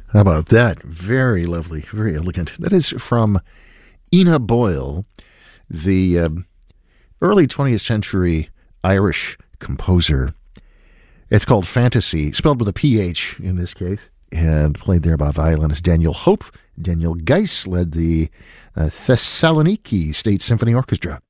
How about that? Very lovely, very elegant. That is from Ina Boyle, the early 20th century Irish composer. It's called Fantasy, spelled with a PH in this case, and played there by violinist Daniel Hope. Daniel Geiss led the Thessaloniki State Symphony Orchestra.